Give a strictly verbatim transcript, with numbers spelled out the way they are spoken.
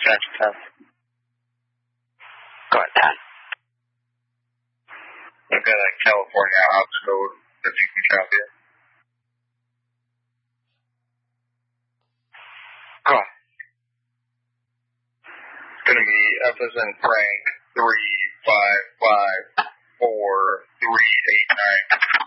Gotcha, ten. Go ahead, ten. I've got a California ops code if you can copy it. Go ahead. It's going to be F as in Frank, three five five four three eight nine.